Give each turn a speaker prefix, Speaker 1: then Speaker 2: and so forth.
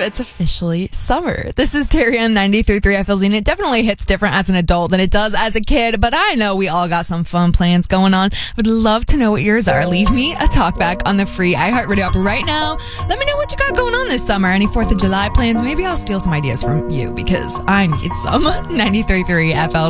Speaker 1: it's officially summer. This is Terry on 93.3 FLZ, and it definitely hits different as an adult than it does as a kid, but I know we all got some fun plans going on. Would love to know what yours are. Leave me a talkback on the free iHeartRadio app right now. Let me know what you got going on this summer. Any 4th of July plans? Maybe I'll steal some ideas from you because I need some. 93.3 FLZ.